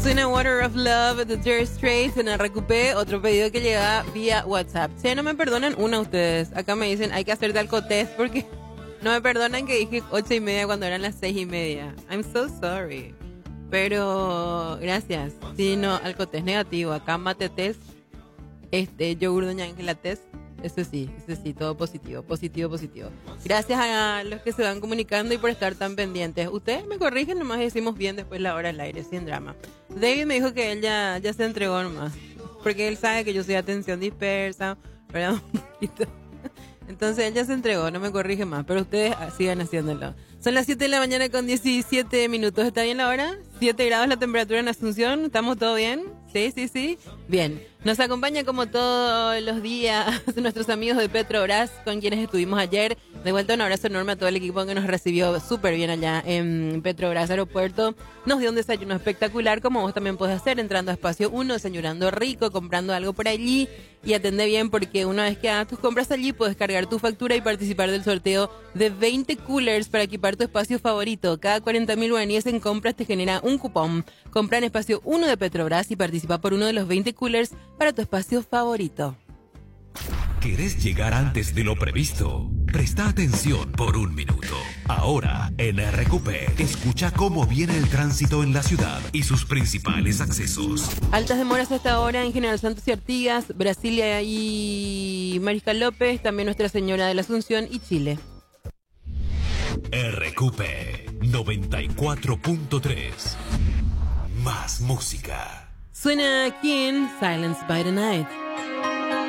Suena Water of Love de Dire Straits en el Recupé, otro pedido que llega vía WhatsApp. Si no me perdonan una ustedes, acá me dicen hay que hacer alcotest porque no me perdonan que dije 8:30 cuando eran las 6:30. I'm so sorry. Pero gracias. Sí, no, alcotest negativo. Acá mate test, yogur doña Ángela test. Eso sí, todo positivo, positivo, positivo. Gracias a los que se van comunicando y por estar tan pendientes. Ustedes me corrigen, nomás decimos bien después la hora al aire, sin drama. David me dijo que él ya se entregó nomás, porque él sabe que yo soy atención dispersa, ¿verdad? Un poquito. Entonces él ya se entregó, no me corrige más, pero ustedes sigan haciéndolo. Son las 7 de la mañana con 17 minutos. ¿Está bien la hora? 7 grados la temperatura en Asunción. ¿Estamos todo bien? Sí. Bien. Nos acompaña como todos los días nuestros amigos de Petrobras, con quienes estuvimos ayer. De vuelta un abrazo enorme a todo el equipo que nos recibió súper bien allá en Petrobras Aeropuerto. Nos dio un desayuno espectacular, como vos también podés hacer, entrando a Espacio 1, desayunando rico, comprando algo por allí. Y atende bien porque una vez que hagas tus compras allí, puedes cargar tu factura y participar del sorteo de 20 coolers para equipar tu espacio favorito. Cada 40.000 guaraníes en compras te genera un cupón. Compra en Espacio 1 de Petrobras y participa por uno de los 20 coolers para tu espacio favorito. ¿Querés llegar antes de lo previsto? Presta atención por un minuto. Ahora, en RQP, escucha cómo viene el tránsito en la ciudad y sus principales accesos. Altas demoras hasta ahora en General Santos y Artigas, Brasilia y Mariscal López, también Nuestra Señora de la Asunción y Chile. RQP 94.3. Más música. Suena aquí en Silence by the Night.